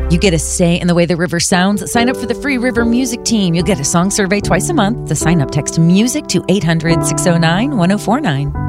You get a say in the way the river sounds. Sign up for the free River Music Team. You'll get a song survey twice a month. To sign up, text MUSIC to 800-609-1049.